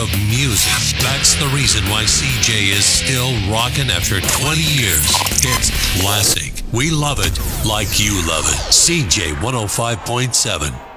of music. That's the reason why CJ is still rocking after 20 years. It's classic. We love it like you love it. CJ 105.7.